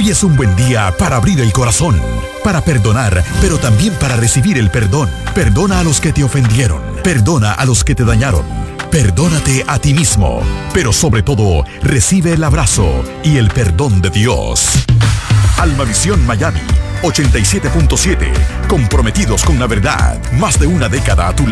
Hoy es un buen día para abrir el corazón, para perdonar, pero también para recibir el perdón. Perdona a los que te ofendieron, perdona a los que te dañaron, perdónate a ti mismo, pero sobre todo, recibe el abrazo y el perdón de Dios. Almavisión Miami 87.7, comprometidos con la verdad, más de una década a tu lado.